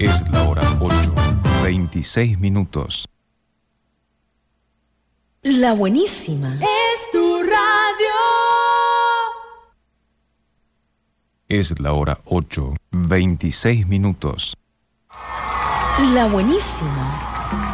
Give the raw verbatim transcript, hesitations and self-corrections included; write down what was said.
Es la hora ocho, veintiséis minutos. La buenísima. Es tu radio. Es la hora ocho, veintiséis minutos. La buenísima.